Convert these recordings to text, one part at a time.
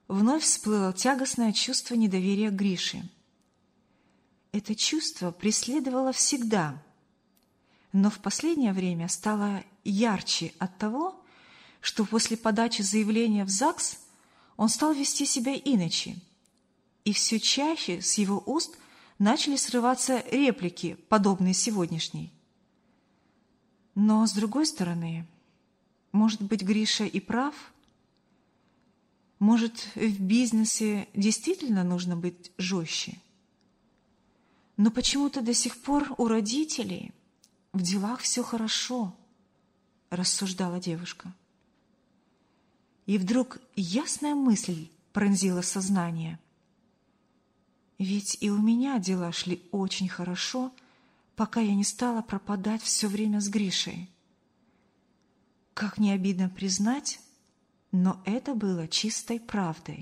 вновь всплыло тягостное чувство недоверия к Грише. Это чувство преследовало всегда, но в последнее время стало ярче от того, что после подачи заявления в ЗАГС он стал вести себя иначе, и все чаще с его уст начали срываться реплики, подобные сегодняшней. Но, с другой стороны, может быть, Гриша и прав? Может, в бизнесе действительно нужно быть жестче? Но почему-то до сих пор у родителей в делах все хорошо, рассуждала девушка. И вдруг ясная мысль пронзила сознание. Ведь и у меня дела шли очень хорошо, пока я не стала пропадать все время с Гришей. Как не обидно признать, но это было чистой правдой.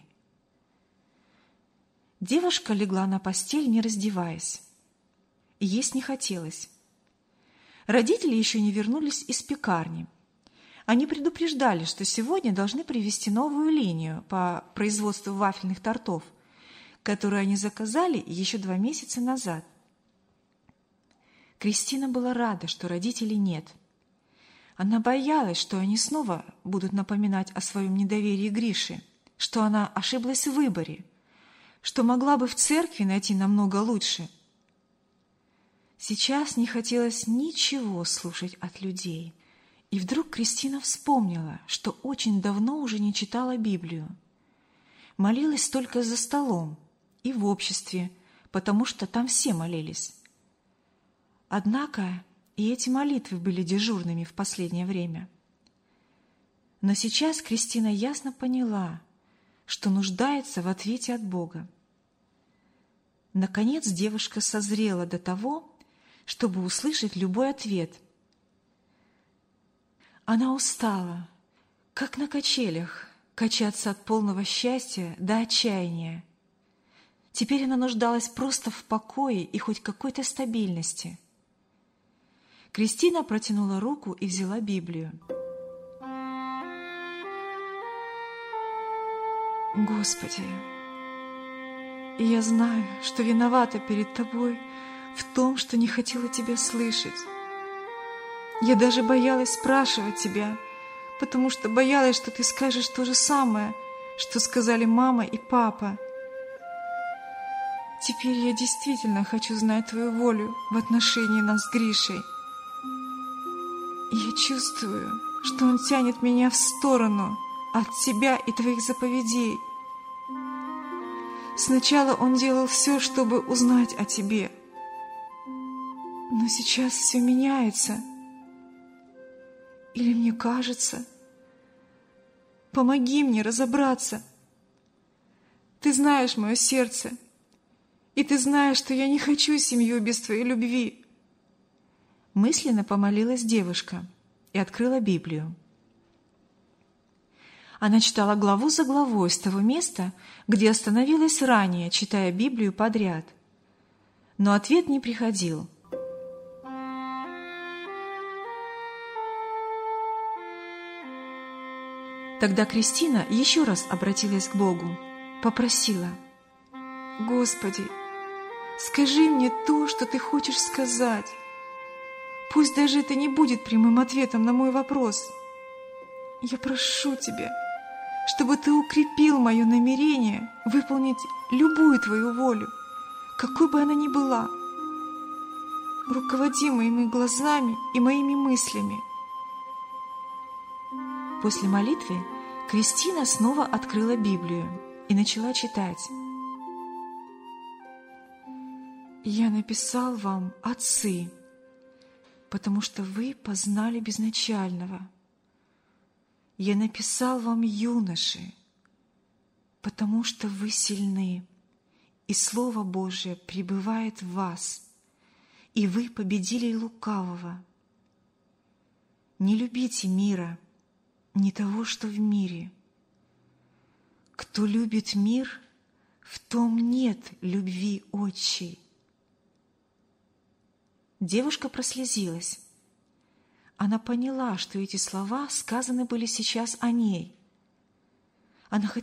Девушка легла на постель, не раздеваясь. Есть не хотелось. Родители еще не вернулись из пекарни. Они предупреждали, что сегодня должны привезти новую линию по производству вафельных тортов, которую они заказали еще 2 месяца назад. Кристина была рада, что родителей нет. Она боялась, что они снова будут напоминать о своем недоверии Грише, что она ошиблась в выборе, что могла бы в церкви найти намного лучше. Сейчас не хотелось ничего слушать от людей. И вдруг Кристина вспомнила, что очень давно уже не читала Библию. Молилась только за столом и в обществе, потому что там все молились. Однако и эти молитвы были дежурными в последнее время. Но сейчас Кристина ясно поняла, что нуждается в ответе от Бога. Наконец девушка созрела до того, чтобы услышать любой ответ. Она устала, как на качелях, качаться от полного счастья до отчаяния. Теперь она нуждалась просто в покое и хоть какой-то стабильности. Кристина протянула руку и взяла Библию. Господи, я знаю, что виновата перед Тобой в том, что не хотела Тебя слышать. Я даже боялась спрашивать Тебя, потому что боялась, что Ты скажешь то же самое, что сказали мама и папа. Теперь я действительно хочу знать Твою волю в отношении нас с Гришей. Я чувствую, что он тянет меня в сторону от Тебя и Твоих заповедей. Сначала он делал все, чтобы узнать о Тебе. Но сейчас все меняется. Или мне кажется? Помоги мне разобраться. Ты знаешь мое сердце, и Ты знаешь, что я не хочу семью без Твоей любви. Мысленно помолилась девушка и открыла Библию. Она читала главу за главой с того места, где остановилась ранее, читая Библию подряд. Но ответ не приходил. Тогда Кристина еще раз обратилась к Богу, попросила: «Господи, скажи мне то, что Ты хочешь сказать. Пусть даже это не будет прямым ответом на мой вопрос. Я прошу Тебя, чтобы Ты укрепил мое намерение выполнить любую Твою волю, какой бы она ни была. Руководи моими глазами и моими мыслями». После молитвы Кристина снова открыла Библию и начала читать. «Я написал вам, отцы, потому что вы познали безначального. Я написал вам, юноши, потому что вы сильны, и Слово Божие пребывает в вас, и вы победили лукавого. Не любите мира, не того, что в мире. Кто любит мир, в том нет любви Отчей». Девушка прослезилась. Она поняла, что эти слова сказаны были сейчас о ней. Она